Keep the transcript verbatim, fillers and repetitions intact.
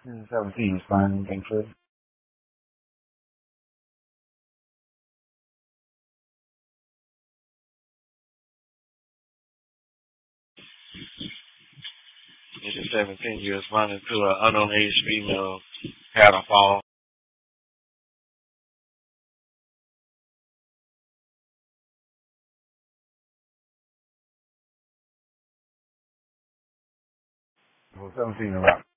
seventeen is fine, anything further? Agent seventeen, you responded to an unknown age female had a fall. Well, seventeen around.